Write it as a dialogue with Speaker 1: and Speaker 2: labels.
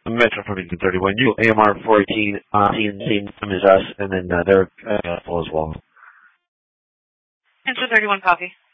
Speaker 1: Metro Farmington 31. You AMR 14. Same as us, and then they're full as well.
Speaker 2: Answer 31 copy.